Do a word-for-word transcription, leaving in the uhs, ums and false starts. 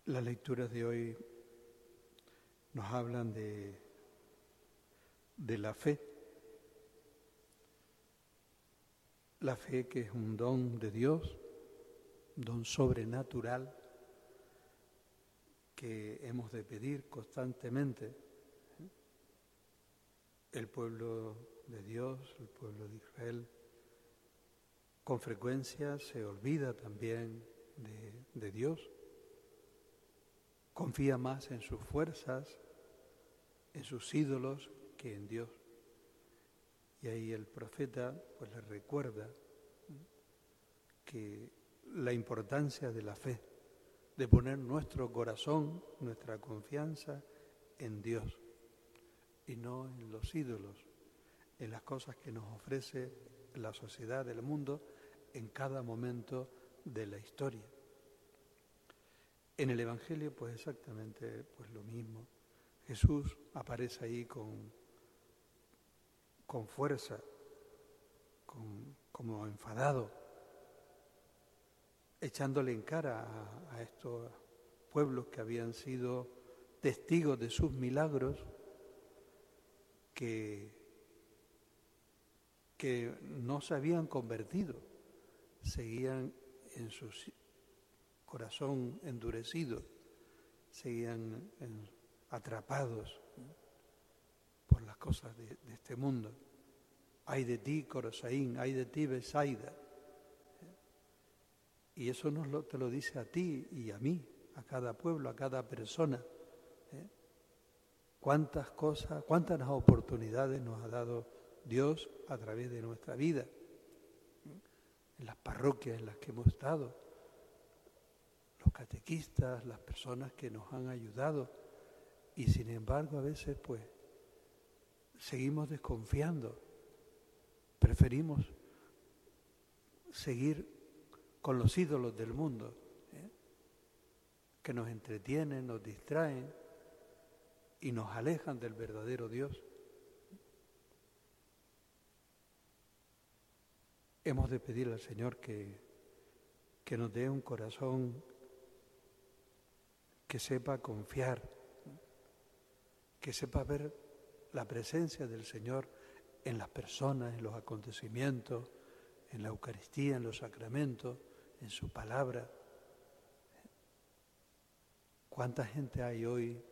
Las lecturas de hoy nos hablan de, de la fe. La fe, que es un don de Dios, un don sobrenatural que hemos de pedir constantemente. El pueblo de Dios, el pueblo de Israel, con frecuencia se olvida también de, de Dios. Confía más en sus fuerzas, en sus ídolos, que en Dios. Y ahí el profeta pues le recuerda que la importancia de la fe, de poner nuestro corazón, nuestra confianza en Dios y no en los ídolos, en las cosas que nos ofrece la sociedad, el mundo, en cada momento de la historia. En el Evangelio, pues exactamente pues lo mismo. Jesús aparece ahí con, con fuerza, con, como enfadado, echándole en cara a, a estos pueblos que habían sido testigos de sus milagros, que, que no se habían convertido, seguían en su corazón endurecido, seguían en, atrapados por las cosas de, de este mundo. Ay de ti, Corosaín, ay de ti, Besaida. Y eso nos lo, te lo dice a ti y a mí, a cada pueblo, a cada persona. ¿Eh? Cuántas cosas, cuántas oportunidades nos ha dado Dios a través de nuestra vida, ¿eh? En las parroquias en las que hemos estado, los catequistas, las personas que nos han ayudado, y sin embargo a veces pues seguimos desconfiando, preferimos seguir con los ídolos del mundo, ¿eh? que nos entretienen, nos distraen y nos alejan del verdadero Dios. Hemos de pedirle al Señor que, que nos dé un corazón que sepa confiar, que sepa ver la presencia del Señor en las personas, en los acontecimientos, en la Eucaristía, en los sacramentos, en su palabra. ¿Cuánta gente hay hoy